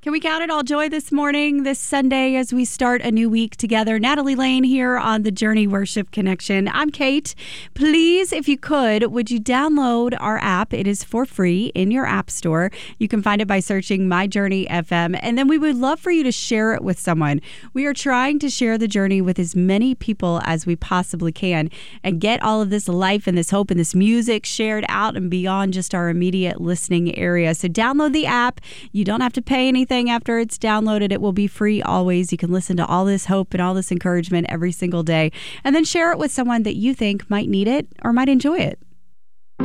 Can we count it all joy this morning, this Sunday, as we start a new week together? Natalie Lane here on the Journey Worship Connection. I'm Kate. Please, if you could, would you download our app? It is for free in your app store. You can find it by searching My Journey FM. And then we would love for you to share it with someone. We are trying to share the journey with as many people as we possibly can and get all of this life and this hope and this music shared out and beyond just our immediate listening area. So download the app. You don't have to pay anything after it's downloaded. It will be free always. You can listen to all this hope and all this encouragement every single day, and then share it with someone that you think might need it or might enjoy it.